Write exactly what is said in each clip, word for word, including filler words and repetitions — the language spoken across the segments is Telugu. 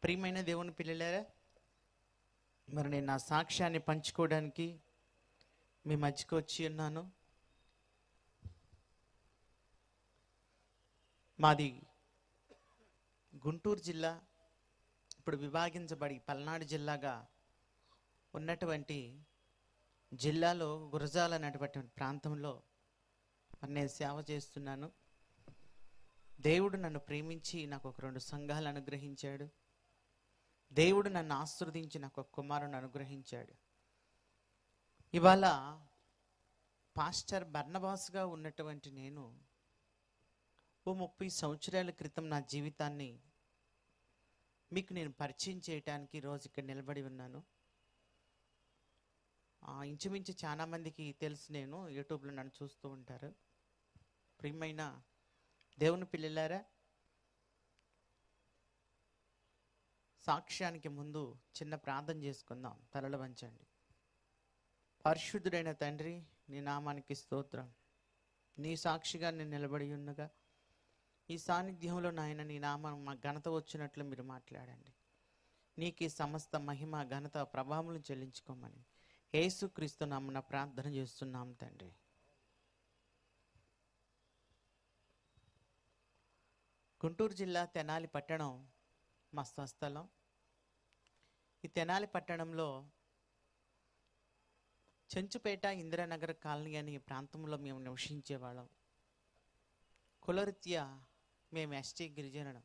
ప్రియమైన దేవుని పిల్లలారా, మరి నేను నా సాక్ష్యాన్ని పంచుకోవడానికి మీ మధ్యకు వచ్చి ఉన్నాను. మాది గుంటూరు జిల్లా, ఇప్పుడు విభాగించబడి పల్నాడు జిల్లాగా ఉన్నటువంటి జిల్లాలో గురజాల అనేటువంటి ప్రాంతంలో నేను సేవ చేస్తున్నాను. దేవుడు నన్ను ప్రేమించి నాకు ఒక రెండు సంఘాలు అనుగ్రహించాడు. దేవుడు నన్ను ఆశీర్వదించి నాకు ఒక కుమారుని అనుగ్రహించాడు. ఇవాళ పాస్టర్ బర్నబాస్గా ఉన్నటువంటి నేను ఓ ముప్పై సంవత్సరాల క్రితం నా జీవితాన్ని మీకు నేను పరిచయం చేయడానికి రోజు ఇక్కడ నిలబడి ఉన్నాను. ఇంచుమించు చాలా మందికి తెలుసు, నేను యూట్యూబ్లో నన్ను చూస్తూ ఉంటారు. ప్రియమైన దేవుని పిల్లలారా, సాక్ష్యానికి ముందు చిన్న ప్రార్థన చేసుకుందాం. తలలు వంచండి. పరిశుద్ధుడైన తండ్రి, నీ నామానికి స్తోత్రం. నీ సాక్షిగా నేను నిలబడి ఉండగా ఈ సాన్నిధ్యంలో నాయన నీ నామం మా ఘనత వచ్చినట్లు మీరు మాట్లాడండి. నీకు సమస్త మహిమ ఘనత ప్రభావం చెల్లించుకోమని యేసుక్రీస్తు నామమున ప్రార్థన చేస్తున్నాం తండ్రి. గుంటూరు జిల్లా తెనాలి పట్టణం మా స్వస్థలం. ఈ తెనాలి పట్టణంలో చెంచుపేట ఇందిరానగర్ కాలనీ అనే ప్రాంతంలో మేము నివసించేవాళ్ళం. కులరీత్యా మేము ఎస్టీ గిరిజనులం.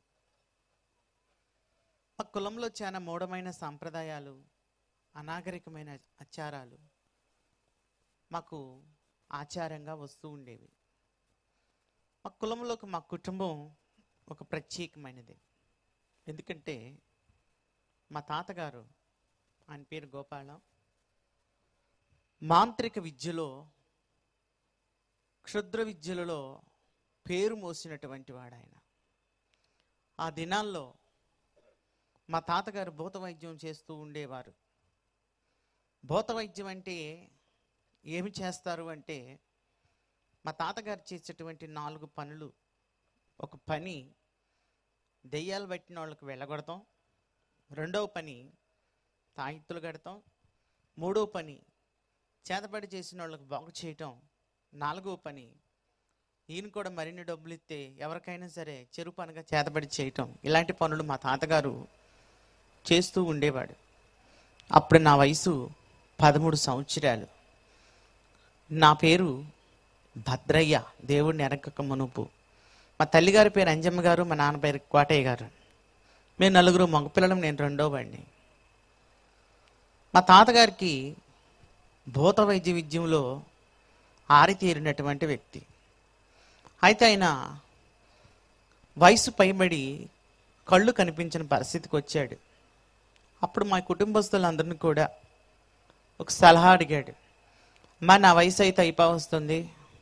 మా కులంలో చాలా మూఢమైన సాంప్రదాయాలు, అనాగరికమైన ఆచారాలు మాకు ఆచారంగా వస్తూ ఉండేవి. మా కులంలోకి మా కుటుంబం ఒక ప్రత్యేకమైనది. ఎందుకంటే మా తాతగారు, ఆయన పేరు గోపాలం, మాంత్రిక విద్యలో, క్షుద్ర విద్యలలో పేరు మోసినటువంటి వాడు ఆయన. ఆ దినాల్లో మా తాతగారు భూత వైద్యం చేస్తూ ఉండేవారు. భూత వైద్యం అంటే ఏమి చేస్తారు అంటే, మా తాతగారు చేసేటువంటి నాలుగు పనులు. ఒక పని దెయ్యాలు పట్టిన వాళ్ళకి వెళ్ళగొడతాం, రెండవ పని తాయిత్తులు కడతాం, మూడవ పని చేతబడి చేసిన వాళ్ళకి బాగు చేయటం, నాలుగవ పని ఈయన కూడా మరిన్ని డబ్బులు ఇస్తే ఎవరికైనా సరే చెరు పనిగా చేతబడి చేయటం. ఇలాంటి పనులు మా తాతగారు చేస్తూ ఉండేవాడు. అప్పుడు నా వయసు పదమూడు సంవత్సరాలు. నా పేరు భద్రయ్య, దేవుడిని ఎరగక మునుపు. మా తల్లిగారి పేరు అంజమ్మ గారు, మా నాన్న పేరు కోటయ్య గారు. మేము నలుగురు మగపిల్లలం, నేను రెండో వాడిని. మా తాతగారికి భూత వైద్య విద్యంలో ఆరితేరినటువంటి వ్యక్తి. అయితే ఆయన వయసు పైబడి కళ్ళు కనిపించిన పరిస్థితికి వచ్చాడు. అప్పుడు మా కుటుంబస్తులందరినీ కూడా ఒక సలహా అడిగాడు. మా నా వయసు అయితే అయిపో వస్తుంది,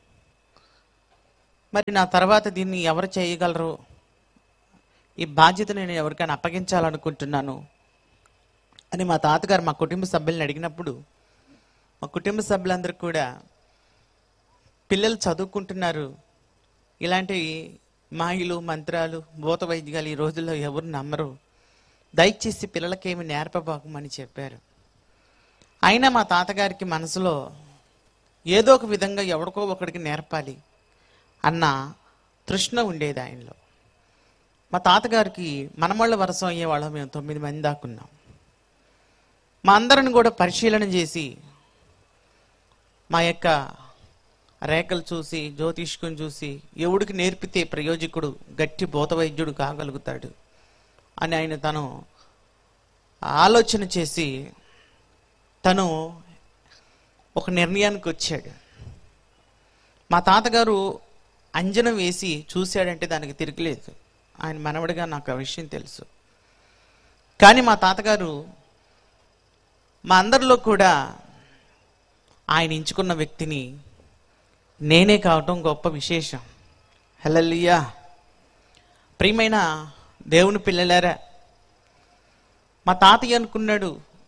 మరి నా తర్వాత దీన్ని ఎవరు చేయగలరు, ఈ బాధ్యత నేను ఎవరికైనా అప్పగించాలనుకుంటున్నాను అని మా తాతగారు మా కుటుంబ సభ్యులను అడిగినప్పుడు, మా కుటుంబ సభ్యులందరూ కూడా పిల్లలు చదువుకుంటున్నారు, ఇలాంటి మాయలు మంత్రాలు భూత వైద్యాలు ఈ రోజుల్లో ఎవరు నమ్మరు, దయచేసి పిల్లలకేమి నేర్పబాకమని చెప్పారు. అయినా మా తాతగారికి మనసులో ఏదో ఒక విధంగా ఎవరికో ఒకడికి నేర్పాలి అన్న తృష్ణ ఉండేది ఆయనలో. మా తాతగారికి మనమళ్ళ వరసం అయ్యేవాళ్ళం మేము తొమ్మిది మంది దాకున్నాం. మా అందరిని కూడా పరిశీలన చేసి మా యొక్క రేఖలు చూసి, జ్యోతిష్కుని చూసి, ఎవడికి నేర్పితే ప్రయోజకుడు గట్టి భూత వైద్యుడు కాగలుగుతాడు అని ఆయన తను ఆలోచన చేసి తను ఒక నిర్ణయానికి వచ్చాడు. మా తాతగారు అంజనం వేసి చూశాడంటే దానికి తిరగలేదు. ఆయన మనవడిగా నాకు ఆ విషయం తెలుసు. కానీ మా తాతగారు మా అందరిలో కూడా ఆయన ఎంచుకున్న వ్యక్తిని నేనే కావటం గొప్ప విశేషం. హల్లెలూయా. ప్రియమైన దేవుని పిల్లలారా, మా తాతయ్య అనుకున్నాడు,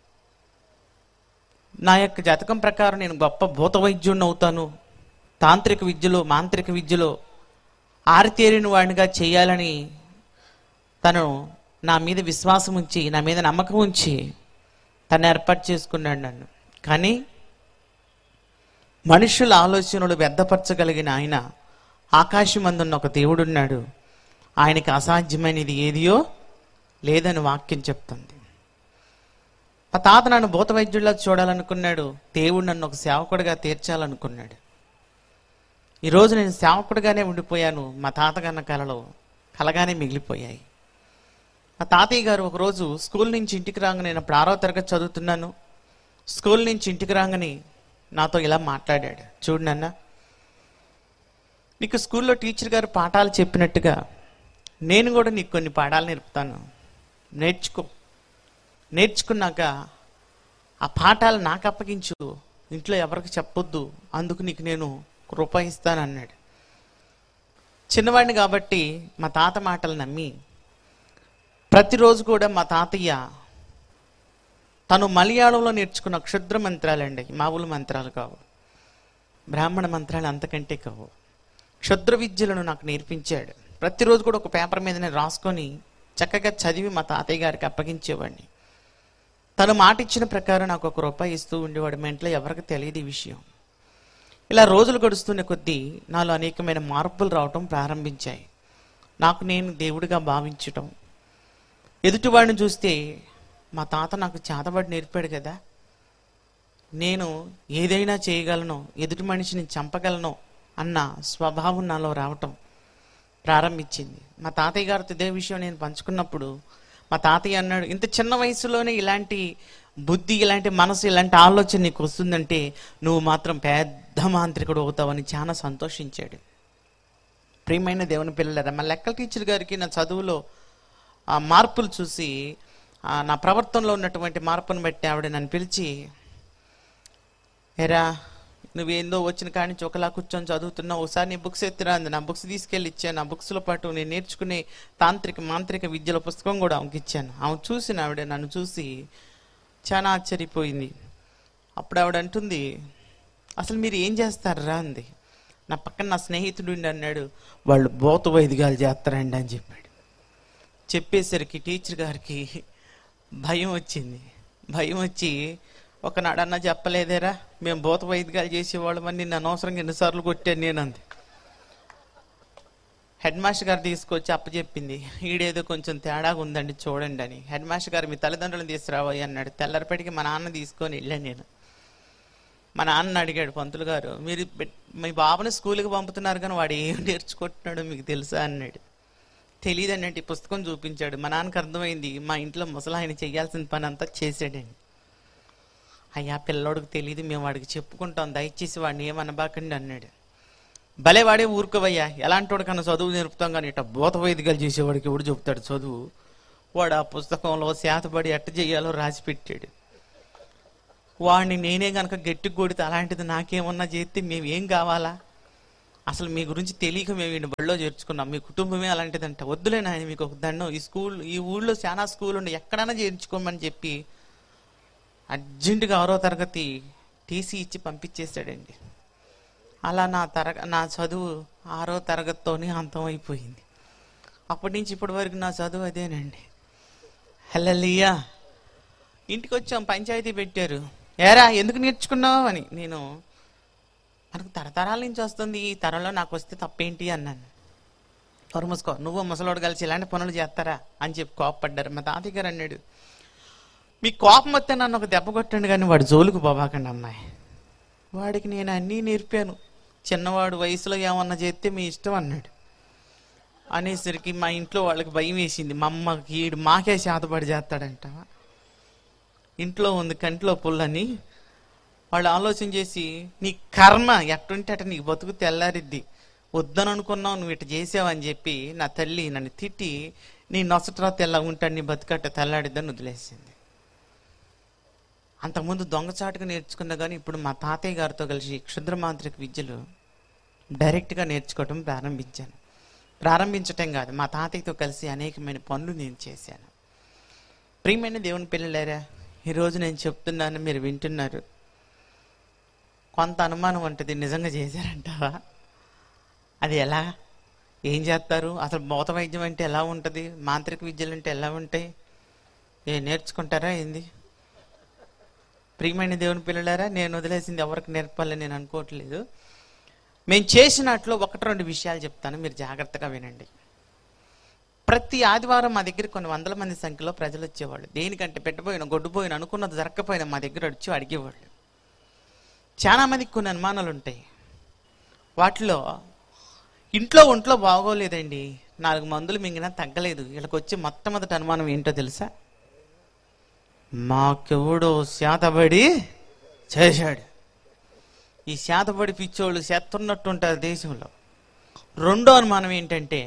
నా యొక్క జాతకం ప్రకారం నేను గొప్ప భూత వైద్యుడిని అవుతాను, తాంత్రిక విద్యలో మాంత్రిక విద్యలో ఆరితేరిన వాడినిగా చేయాలని తను నా మీద విశ్వాసం ఉంచి, నా మీద నమ్మకం ఉంచి తను ఏర్పాటు చేసుకున్నాడు నన్ను. కానీ మనుషుల ఆలోచనలు వ్యర్థపరచగలిగిన ఆయన, ఆకాశమందున్న ఒక దేవుడున్నాడు, ఆయనకి అసాధ్యమైనది ఏదియో లేదని వాక్యం చెప్తుంది. మా తాత నన్ను భూత వైద్యుల్లా చూడాలనుకున్నాడు, దేవుడు నన్ను ఒక సేవకుడిగా తీర్చాలనుకున్నాడు. ఈరోజు నేను సేవకుడిగానే ఉండిపోయాను, మా తాతగారి కలలో కలగానే మిగిలిపోయాయి. మా తాతయ్య గారు ఒకరోజు స్కూల్ నుంచి ఇంటికి రాగానే, నేను అప్పుడు ఆరో తరగతి చదువుతున్నాను, స్కూల్ నుంచి ఇంటికి రాగానే నాతో ఇలా మాట్లాడాడు. చూడు నాన్న, నీకు స్కూల్లో టీచర్ గారు పాఠాలు చెప్పినట్టుగా నేను కూడా నీకు కొన్ని పాఠాలు నేర్పుతాను, నేర్చుకో. నేర్చుకున్నాక ఆ పాఠాలు నాకు అప్పగించు, ఇంట్లో ఎవరికి చెప్పొద్దు, అందుకు నీకు నేను రూపాయి ఇస్తాను అన్నాడు. చిన్నవాడిని కాబట్టి మా తాత మాటలు నమ్మి ప్రతిరోజు కూడా మా తాతయ్య తను మలయాళంలో నేర్చుకున్న క్షుద్ర మంత్రాలండి, మామూలు మంత్రాలు కావు, బ్రాహ్మణ మంత్రాలు అంతకంటే కావు, క్షుద్ర విద్యలను నాకు నేర్పించాడు. ప్రతిరోజు కూడా ఒక పేపర్ మీద నేను రాసుకొని చక్కగా చదివి మా తాతయ్య గారికి అప్పగించేవాడిని. తను మాట ఇచ్చిన ప్రకారం నాకు ఒక రూపాయి ఇస్తూ ఉండేవాడు. మా ఇంట్లో ఎవరికి తెలియదు ఈ విషయం. ఇలా రోజులు గడుస్తున్న కొద్దీ నాలో అనేకమైన మార్పులు రావటం ప్రారంభించాయి. నాకు నేను దేవుడిగా భావించటం, ఎదుటివాడిని చూస్తే మా తాత నాకు చేతబడి నేర్పాడు కదా, నేను ఏదైనా చేయగలను, ఎదుటి మనిషిని చంపగలను అన్న స్వభావం నాలో రావటం ప్రారంభించింది. మా తాతయ్య గారితో ఇదే విషయం నేను పంచుకున్నప్పుడు మా తాతయ్య అన్నాడు, ఇంత చిన్న వయసులోనే ఇలాంటి బుద్ధి, ఇలాంటి మనసు, ఇలాంటి ఆలోచన నీకు వస్తుందంటే నువ్వు మాత్రం పెద్ద మాంత్రికుడు అవుతావని చాలా సంతోషించాడు. ప్రియమైన దేవుని పిల్లలారా, మా లెక్కల టీచర్ గారికి నా చదువులో ఆ మార్పులు చూసి, నా ప్రవర్తనలో ఉన్నటువంటి మార్పును బట్టి ఆవిడ నన్ను పిలిచి, ఎరా నువ్వేందో వచ్చిన కాడి నుంచి ఒకలా కూర్చొని చదువుతున్నావు, ఒకసారి నీ బుక్స్ ఎత్తిరా అంది. నా బుక్స్ తీసుకెళ్ళి ఇచ్చాను. ఆ బుక్స్లో పాటు నేను నేర్చుకునే తాంత్రిక మాంత్రిక విద్యల పుస్తకం కూడా ఆమెకి ఇచ్చాను. ఆమె చూసిన ఆవిడ నన్ను చూసి చాలా ఆశ్చర్యపోయింది. అప్పుడు ఆవిడ అంటుంది, అసలు మీరు ఏం చేస్తారా అంది. నా పక్కన నా స్నేహితుడు అన్నాడు, వాళ్ళు భూత వైద్యాలు చేస్తారండి అని చెప్పాడు. చెప్పేసరికి టీచర్ గారికి భయం వచ్చింది. భయం వచ్చి, ఒకనాడన్నా చెప్పలేదేరా మేము భూత వైద్యాలు చేసేవాళ్ళమని నిన్ను అనవసరంగా ఎన్నిసార్లు కొట్టాను నేను అంది. హెడ్ మాస్టర్ గారు తీసుకొచ్చి అప్పచెప్పింది, ఈడేదో కొంచెం తేడాగా ఉందండి చూడండి అని. హెడ్ మాస్టర్ గారు మీ తల్లిదండ్రులను తీసుకురావాలి అన్నాడు. తెల్లరిపేటికి మా నాన్న తీసుకొని వెళ్ళాను నేను. మా నాన్న అడిగాడు, పంతులు గారు మీరు మీ బాబుని స్కూల్కి పంపుతున్నారు కానీ వాడు ఏం నేర్చుకుంటున్నాడో మీకు తెలుసా అన్నాడు. తెలియదు అన్నట్టు ఈ పుస్తకం చూపించాడు. మా నాన్నకు అర్థమైంది, మా ఇంట్లో ముసలి ఆయన చేయాల్సిన పని అంతా చేశాడండి. అయ్యా పిల్లోడికి తెలియదు, మేము వాడికి చెప్పుకుంటాం, దయచేసి వాడిని ఏమనబాకండి అన్నాడు. భలే వాడే ఊరుకోవయ్యా, ఎలాంటి వాడు కన్నా చదువు నేర్పుతాం కానీ ఇట్లా భూత వైదికాలు చేసేవాడికి ఎవడు చెప్తాడు చదువు. వాడు ఆ పుస్తకంలో శాతపడి ఎట్ట చేయాలో రాసి పెట్టాడు. వాడిని నేనే కనుక గట్టి కొడితే అలాంటిది నాకేమన్నా చేస్తే మేము ఏం కావాలా, అసలు మీ గురించి తెలియక మేము వీడిని బడిలో చేర్చుకున్నాం, మీ కుటుంబమే అలాంటిదంట, వద్దులే నాయన మీకు ఒక దండం, ఈ స్కూల్ ఈ ఊళ్ళో చాలా స్కూల్ ఉండి ఎక్కడైనా చేర్చుకోమని చెప్పి అర్జెంటుగా ఆరో తరగతి టీసీ ఇచ్చి పంపించేశాడండి. అలా నా తరగ నా చదువు ఆరో తరగతితోనే అంతమైపోయింది. అప్పటి నుంచి ఇప్పటి వరకు నా చదువు అదేనండి. హల్లెలూయా. ఇంటికి వచ్చాం, పంచాయతీ పెట్టారు, ఏరా ఎందుకు నేర్చుకున్నావు అని. నేను మనకు తరతరాల నుంచి వస్తుంది, ఈ తరంలో నాకు వస్తే తప్పేంటి అన్నాను. ఎవరు మూసుకో, నువ్వు ముసలోడు కలిసి ఇలాంటి పనులు చేస్తారా అని చెప్పి కోపపడ్డారు. మా తాతయ్య గారు అన్నాడు, మీ కోపం వస్తే నన్ను ఒక దెబ్బ కొట్టండి కానీ వాడు జోలుకు పోబాకండి అమ్మాయి, వాడికి నేను అన్నీ నేర్పాను, చిన్నవాడు వయసులో ఏమన్నా చేస్తే మీ ఇష్టం అన్నాడు. అనేసరికి మా ఇంట్లో వాళ్ళకి భయం వేసింది, మా అమ్మకి ఈడు మాకే శాతపడి చేస్తాడంట, ఇంట్లో ఉంది కంట్లో పుల్లని. వాళ్ళు ఆలోచన చేసి, నీ కర్మ ఎట్టుంటే అట నీకు బతుకు తెల్లారిద్ది, వద్దని అనుకున్నావు నువ్వు ఇటు చేసావని చెప్పి నా తల్లి నన్ను తిట్టి, నీ నొసట్రా తెల్ల ఉంటాడు, నీ బతుకట్ట తెల్లాడిద్దని వదిలేసింది. అంతకుముందు దొంగచాటుగా నేర్చుకున్నా కానీ ఇప్పుడు మా తాతయ్య గారితో కలిసి క్షుద్ర మాంత్రిక విద్యలు డైరెక్ట్గా నేర్చుకోవటం ప్రారంభించాను. ప్రారంభించటం కాదు, మా తాతయ్యతో కలిసి అనేకమైన పనులు నేను చేశాను. ప్రియమైన దేవుని పిల్లలారా, ఈరోజు నేను చెప్తున్నాను, మీరు వింటున్నారు. కొంత అనుమానం ఉంటుంది, నిజంగా చేశారంటావా, అది ఎలా ఏం చేస్తారు? అసలు భూత వైద్యం అంటే ఎలా ఉంటుంది? మాంత్రిక విద్యలు అంటే ఎలా ఉంటాయి? ఏ నేర్చుకుంటారా ఏంది? ప్రియమైన దేవుని పిల్లలారా, నేను వదిలేసింది ఎవరికి నేర్పాలని నేను అనుకోవట్లేదు. మేము చేసినట్లు ఒకటి రెండు విషయాలు చెప్తాను, మీరు జాగ్రత్తగా వినండి. ప్రతి ఆదివారం మా దగ్గర కొన్ని వందల మంది సంఖ్యలో ప్రజలు వచ్చేవాళ్ళు. దేనికంటే పెట్టబోయిన గొడ్డుపోయిన అనుకున్నది జరగకపోయినా మా దగ్గర వచ్చి అడిగేవాళ్ళు. చాలా మందికి కొన్ని అనుమానాలు ఉంటాయి. వాటిలో ఇంట్లో ఒంట్లో బాగోలేదండి, నాలుగు మందులు మింగినా తగ్గలేదు. వీళ్ళకి వచ్చి మొట్టమొదటి అనుమానం ఏంటో తెలుసా? మాకెవడో శాతబడి చేశాడు. ఈ శాతబడి పిచ్చోళ్ళు చేస్తున్నట్టు ఉంటారు దేశంలో. రెండో అనుమానం ఏంటంటే,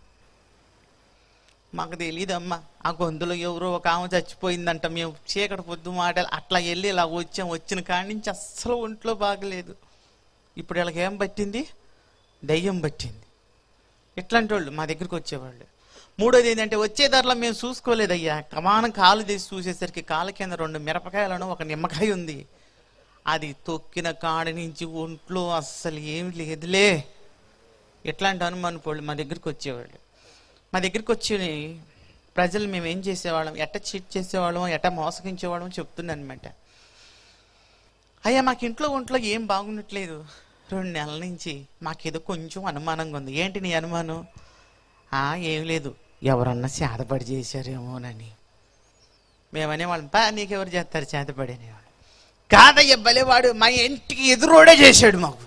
మాకు తెలియదమ్మా, ఆ గొంతులో ఎవరో ఒక ఆమె చచ్చిపోయిందంట, మేము చీకటి పొద్దు మాటలు అట్లా వెళ్ళి ఇలా వచ్చాం, వచ్చిన కాడి నుంచి అస్సలు ఒంట్లో బాగలేదు. ఇప్పుడు వీళ్ళకి ఏం పట్టింది? దయ్యం పట్టింది. ఇట్లాంటి వాళ్ళు మా దగ్గరికి వచ్చేవాళ్ళు. మూడోది ఏంటంటే, వచ్చే దారిలో మేము చూసుకోలేదయ్యా, కమానం కాలు తీసి చూసేసరికి కాలు కింద రెండు మిరపకాయలను ఒక నిమ్మకాయ ఉంది. అది తొక్కిన కాడి నుంచి ఒంట్లో అస్సలు ఏమి లేదులే. ఇట్లాంటి అనుమానం వాళ్ళు మా దగ్గరికి వచ్చేవాళ్ళు. మా దగ్గరికి వచ్చి ప్రజలు మేము ఏం చేసేవాళ్ళం, ఎట్ట చీట్ చేసేవాళ్ళం, ఎట్ట మోసగించేవాళ్ళం చెప్తున్నాను అనమాట. అయ్యా మాకు ఇంట్లో ఒంట్లో ఏం బాగుండట్లేదు, రెండు నెలల నుంచి మాకేదో కొంచెం అనుమానంగా ఉంది. ఏంటి నీ అనుమానం? ఏం లేదు, ఎవరన్నా చేతపడి చేశారేమోనని. మేమనేవాళ్ళం, పా నీకెవరు చేస్తారు చేతపడి అనేవాళ్ళు. కాదయ్య బలేవాడు మా ఇంటికి ఎదురోడే చేశాడు. మాకు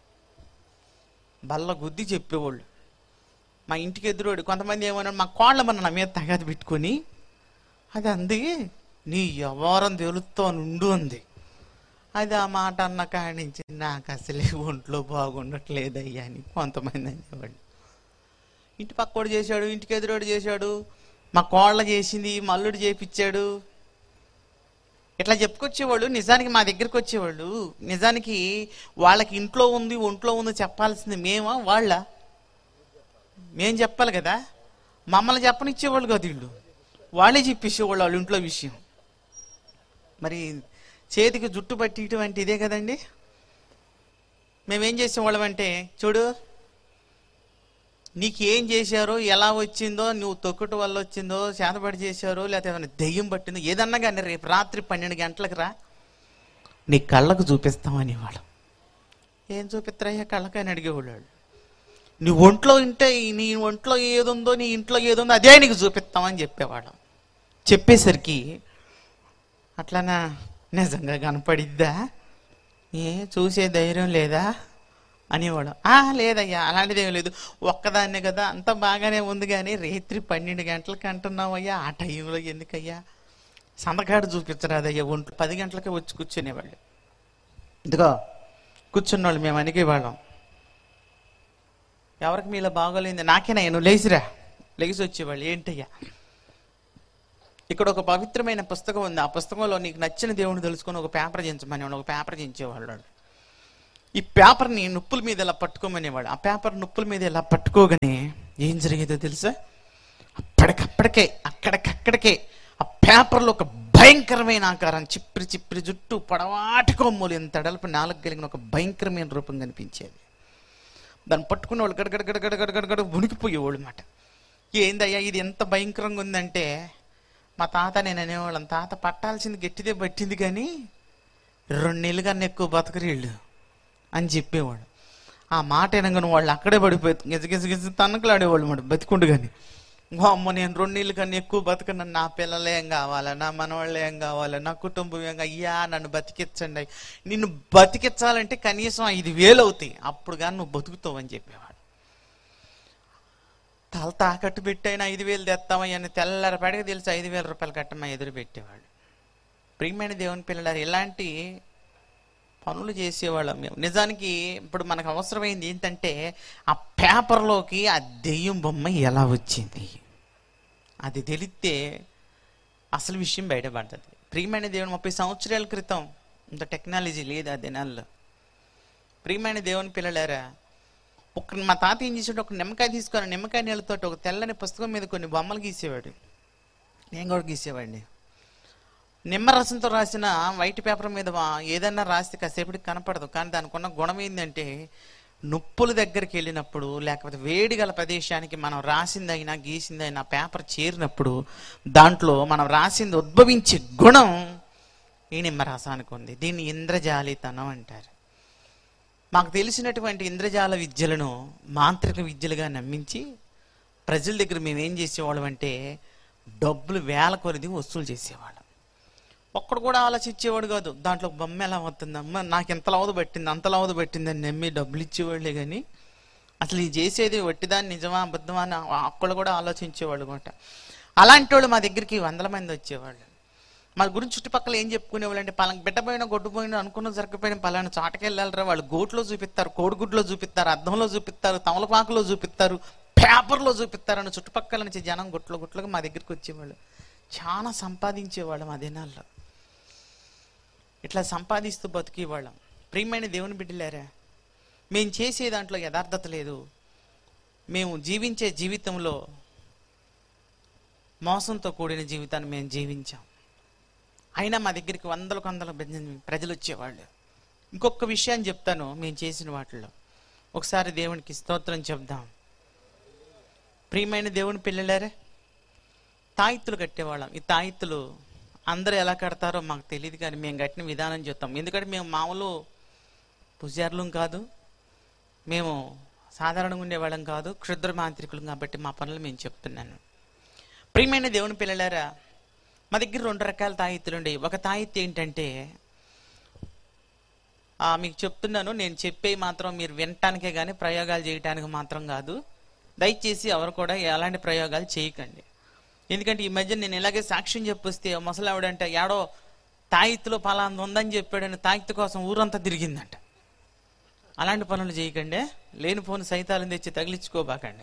బల్ల గుద్ది చెప్పేవాళ్ళు. మా ఇంటికి ఎదురోడు. కొంతమంది ఏమన్నా మా కోళ్ళ మన నా మీద తగాది పెట్టుకొని, అది అంది నీ వ్యవహారం తెలుస్తూ నుండు అంది. అది ఆ మాట అన్న కాడి నుంచి నాకు అసలే ఒంట్లో బాగుండట్లేదయ్యా అని కొంతమంది అనేవాళ్ళు. ఇంటి పక్కోడు చేశాడు, ఇంటికి ఎదురోడు చేశాడు, మా కోళ్ళ చేసింది, మల్లుడు చేపించాడు, ఇట్లా చెప్పుకొచ్చేవాళ్ళు. నిజానికి మా దగ్గరికి వచ్చేవాళ్ళు, నిజానికి వాళ్ళకి ఇంట్లో ఉంది ఒంట్లో ఉంది చెప్పాల్సింది మేమా వాళ్ళ? మేం చెప్పాలి కదా, మమ్మల్ని చెప్పనిచ్చేవాళ్ళు కాదు వీళ్ళు, వాళ్ళే చెప్పేసేవాళ్ళు వాళ్ళ ఇంట్లో విషయం. మరి చేతికి జుట్టు పట్టియటం అంటే ఇదే కదండి. మేమేం చేసేవాళ్ళం అంటే, చూడు నీకు ఏం చేశారో, ఎలా వచ్చిందో, నువ్వు తొక్కుట వల్ల వచ్చిందో, చేతబడి చేశారో, లేకపోతే ఏమైనా దెయ్యం పట్టిందో, ఏదన్నా కానీ రేపు రాత్రి పన్నెండు గంటలకు రా, నీ కళ్ళకు చూపిస్తామనేవాళ్ళం. ఏం చూపిస్తారయ్యా కళ్ళకని అడిగేవాళ్ళు. నీ ఒంట్లో ఉంటే, నీ ఒంట్లో ఏదుందో, నీ ఇంట్లో ఏదుందో అదే నీకు చూపిస్తామని చెప్పేవాళ్ళం. చెప్పేసరికి అట్లానా, నిజంగా కనపడిద్దా, ఏ చూసే ధైర్యం లేదా అనేవాడు. లేదయ్యా అలాంటిది ఏం లేదు, ఒక్కదాన్నే కదా, అంత బాగానే ఉంది, కానీ రాత్రి పన్నెండు గంటలకి అంటున్నావయ్యా, ఆ టైంలో ఎందుకయ్యా, సందకాడు చూపించరాదయ్యా, ఒంట్లో పది గంటలకే వచ్చి కూర్చునేవాళ్ళు. ఇదిగో కూర్చున్నవాళ్ళు మేము అనిగేవాళ్ళం. ఎవరికి మీలో బాగోలేదు, నాకేనా, నువ్వు లేచిరా, లేచి వచ్చేవాళ్ళు. ఏంటయ్యా, ఇక్కడ ఒక పవిత్రమైన పుస్తకం ఉంది, ఆ పుస్తకంలో నీకు నచ్చిన దేవుని తెలుసుకొని ఒక పేపర్ చించమని ఒక పేపర్ చించేవాళ్ళు. ఈ పేపర్ని నొప్పుల మీద ఇలా పట్టుకోమనేవాడు. ఆ పేపర్ నొప్పుల మీద ఇలా పట్టుకోగానే ఏం జరిగేదో తెలుసా? అప్పటికప్పటికే అక్కడికక్కడికే ఆ పేపర్లో ఒక భయంకరమైన ఆకారం, చిప్పిరి చిప్పిరి జుట్టు, పొడవాటి కొమ్ములు, ఎంత అడల్పు నాలుగు కలిగిన ఒక భయంకరమైన రూపం కనిపించేది. దాన్ని పట్టుకునే వాళ్ళు గడగడ గడగడ గడగడ గడ ఉనికిపోయేవాళ్ళు అన్నమాట. ఏందయ్యా ఇది ఎంత భయంకరంగా ఉందంటే, మా తాత నేను అనేవాళ్ళం, తాత పట్టాల్సింది గట్టిదే పట్టింది కానీ రెండు నెలలు కన్నా ఎక్కువ బతకరీళ్ళు అని చెప్పేవాడు. ఆ మాట వినగానే వాళ్ళు అక్కడే పడిపోయి గిజ గిజ గిజ తన్నకలాడేవాళ్ళు మాట బతికుండు. కానీ అమ్మ నేను రెండు నెలలు కన్నా ఎక్కువ బతకను, నా పిల్లలు ఏం కావాలా, నా మనవాళ్ళు ఏం కావాలా, నా కుటుంబం ఏం, అయ్యా నన్ను బతికించండి, నిన్ను బతికించాలంటే కనీసం ఐదు వేలు అవుతాయి, అప్పుడు కానీ నువ్వు బతుకుతావు అని చెప్పేవాడు. తల తాకట్టు పెట్టైనా ఐదు వేలు తెస్తామని తెల్లరపాడికి తెలిసి ఐదు వేల రూపాయలు కట్టమా ఎదురు పెట్టేవాడు. ప్రియమైన దేవుని పిల్లలారు, ఇలాంటి పనులు చేసేవాళ్ళం మేము. నిజానికి ఇప్పుడు మనకు అవసరమైంది ఏంటంటే, ఆ పేపర్లోకి ఆ దెయ్యం బొమ్మ ఎలా వచ్చింది అది తెలిస్తే అసలు విషయం బయటపడుతుంది. ప్రియమైన దేవుని ముప్పై సంవత్సరాల క్రితం ఇంత టెక్నాలజీ లేదు ఆ దినాల్లో. ప్రియమైన దేవుని పిల్లలారా, ఒక మా తాత ఏం చేసాడు, ఒక నిమ్మకాయ తీసుకొని నిమ్మకాయ నీళ్ళతో ఒక తెల్లని పుస్తకం మీద కొన్ని బొమ్మలు గీసేవాడు. నేను కూడా గీసేవాడిని. నిమ్మరసంతో రాసిన వైట్ పేపర్ మీద ఏదన్నా రాస్తే కాసేపటికి కనపడదు, కానీ దానికి ఉన్న గుణం ఏంటంటే నొప్పుల దగ్గరికి వెళ్ళినప్పుడు, లేకపోతే వేడి గల ప్రదేశానికి మనం రాసిందైనా గీసిందైనా పేపర్ చేరినప్పుడు దాంట్లో మనం రాసింది ఉద్భవించే గుణం ఈ నిమ్మరసానికి ఉంది. దీన్ని ఇంద్రజాలితనం అంటారు. మాకు తెలిసినటువంటి ఇంద్రజాల విద్యలను మాంత్రిక విద్యలుగా నమ్మించి ప్రజల దగ్గర మేము ఏం చేసేవాళ్ళం అంటే డబ్బులు వేల కొలది వసూలు చేసేవాళ్ళం. ఒక్కడు కూడా ఆలోచించేవాడు కాదు, దాంట్లో బొమ్మ ఎలా అవుతుందమ్మా, నాకు ఎంత లవదు పట్టింది అంత లవదు పట్టింది అని నమ్మి డబ్బులు ఇచ్చేవాళ్ళే కానీ అసలు ఈ చేసేది వట్టిదాన్ని నిజమా అబద్ధమా అని ఒక్కడు కూడా ఆలోచించేవాళ్ళు అనమాట. అలాంటి వాళ్ళు మా దగ్గరికి వందల మంది వచ్చేవాళ్ళు. మా గురించి చుట్టుపక్కల ఏం చెప్పుకునేవాళ్ళు అంటే, పలానా బిడ్డపోయినా గొడ్డుపోయినా అనుకున్న జరగకపోయినా పలానా చాటకి వెళ్ళాలరా, వాళ్ళు గోట్లో చూపిస్తారు, కోడిగుడ్లో చూపిస్తారు, అద్దంలో చూపిస్తారు, తమలపాకులో చూపిస్తారు, పేపర్లో చూపిస్తారు అని చుట్టుపక్కల నుంచి జనం గుట్లు గుట్లుగా మా దగ్గరికి వచ్చేవాళ్ళు. చాలా సంపాదించేవాళ్ళు మా దినాల్లో. ఇట్లా సంపాదిస్తూ బతికేవాళ్ళం. ప్రియమైన దేవుని బిడ్డలారా, మేము చేసే దాంట్లో యథార్థత లేదు. మేము జీవించే జీవితంలో మోసంతో కూడిన జీవితాన్ని మేము జీవించాం. అయినా మా దగ్గరికి వందల వందల ప్రజలు వచ్చేవాళ్ళు. ఇంకొక విషయాన్ని చెప్తాను మేము చేసిన వాటిల్లో. ఒకసారి దేవునికి స్తోత్రం చెప్దాం. ప్రియమైన దేవుని పిల్లలారా, తాయిత్తులు కట్టేవాళ్ళం. ఈ తాయిత్తులు అందరూ ఎలా కడతారో మాకు తెలియదు, కానీ మేము కట్టిన విధానం చెప్తాం. ఎందుకంటే మేము మామూలు పూజారులం కాదు, మేము సాధారణంగా ఉండేవాళ్ళం కాదు, క్షుద్ర మాంత్రికులం. కాబట్టి మా పనులు మేము చెప్తున్నాను. ప్రియమైన దేవుని పిల్లలారా, మా దగ్గర రెండు రకాల తాయిత్తులు ఉండేవి. ఒక తాయిత్తు ఏంటంటే, మీకు చెప్తున్నాను, నేను చెప్పే మాత్రం మీరు వినటానికే కానీ ప్రయోగాలు చేయటానికి మాత్రం కాదు. దయచేసి ఎవరు కూడా ఎలాంటి ప్రయోగాలు చేయకండి. ఎందుకంటే ఈ మధ్య నేను ఇలాగే సాక్ష్యం చెప్పొస్తే ముసలావిడంటే ఏడో తాయిత్తులో పలాంది ఉందని చెప్పాడని తాయిత్తు కోసం ఊరంతా తిరిగిందంట. అలాంటి పనులు చేయకండి, లేనిపోని సైతాలను తెచ్చి తగిలించుకోబాకండి.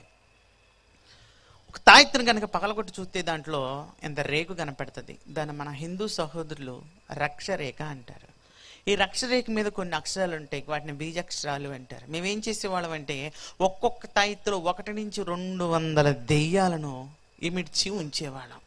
ఒక తాయిత్తును కనుక పగలగొట్టి చూస్తే దాంట్లో ఎంత రేకు కనపడుతుంది. దాన్ని మన హిందూ సహోదరులు రక్షరేఖ అంటారు. ఈ రక్షరేఖ మీద కొన్ని అక్షరాలు ఉంటాయి, వాటిని బీజాక్షరాలు అంటారు. మేమేం చేసేవాళ్ళం అంటే ఒక్కొక్క తాయిత్తులో ఒకటి నుంచి రెండు వందల దెయ్యాలను ఇమిడ్చి ఉంచేవాళ్ళం.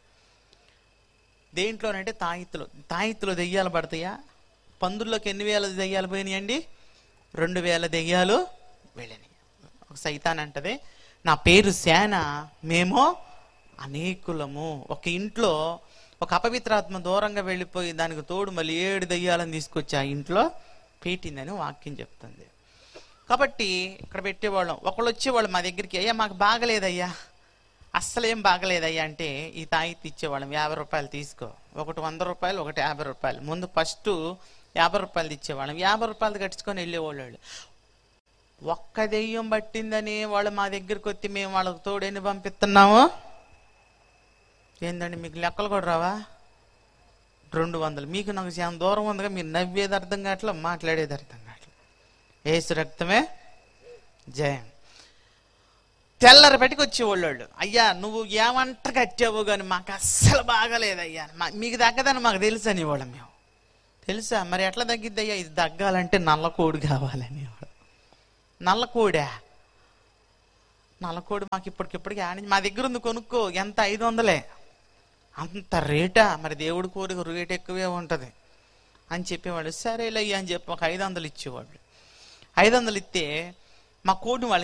దేంట్లోనంటే తాయిత్తులో. తాయిత్తులో దెయ్యాలు పడతాయా? పందుల్లోకి ఎన్ని వేల దెయ్యాలు పోయినాయండి? రెండు వేల దెయ్యాలు వెళ్ళినాయి. ఒక సైతాన్ అంటది, నా పేరు సేన, మేమో అనేకులము. ఒక ఇంట్లో ఒక అపవిత్రాత్మ దూరంగా వెళ్ళిపోయి దానికి తోడు మళ్ళీ ఏడు దెయ్యాలను తీసుకొచ్చి ఆ ఇంట్లో పెట్టిందని వాక్యం చెప్తుంది. కాబట్టి ఇక్కడ పెట్టేవాళ్ళం. ఒకళ్ళు వచ్చేవాళ్ళు మా దగ్గరికి, అయ్యా మాకు బాగలేదయ్యా, అస్సలేం బాగలేదయ్యా అంటే ఈ తాయిత్తు ఇచ్చేవాళ్ళం. యాభై రూపాయలు తీసుకో, ఒకటి వంద రూపాయలు, ఒకటి యాభై రూపాయలు. ముందు ఫస్ట్ యాభై రూపాయలు ఇచ్చేవాళ్ళం. యాభై రూపాయలు కట్టించుకొని వెళ్ళేవాళ్ళు. ఒక్క దెయ్యం పట్టిందని వాళ్ళు మా దగ్గరికి వచ్చి మేము వాళ్ళకి తోడేని పంపిస్తున్నాము. ఏందండి మీకు లెక్కలు కూడా రావా? రెండు వందలు మీకు నాకు చాలా దూరం ఉందిగా, మీరు నవ్వేది అర్థం కావట్లా, మాట్లాడేది అర్థం కావట్లా. ఏసు రక్తమే జయం. తెల్లరి బయటకు వచ్చేవాళ్ళు, అయ్యా నువ్వు ఏమంట కట్టావు కానీ మాకు అస్సలు బాగాలేదయ్యా, మీకు తగ్గదని మాకు తెలుసు అనేవాళ్ళం. మేము తెలుసా? మరి ఎట్లా తగ్గిద్ది అయ్యా? ఇది తగ్గాలంటే నల్ల కోడి కావాలనేవాడు. నల్ల కోడా? నల్లకోడి మాకు ఇప్పటికిప్పటికి ఆడి మా దగ్గర ఉంది, కొనుక్కో. ఎంత? ఐదు వందలే. అంత రేటా? మరి దేవుడి కోరిక రేట్ ఎక్కువే ఉంటుంది అని చెప్పేవాళ్ళు. సరేలే అని చెప్పి ఒక ఐదు వందలు ఇచ్చేవాళ్ళు. ఐదు వందలు ఇస్తే మా కోడిని వాళ్ళు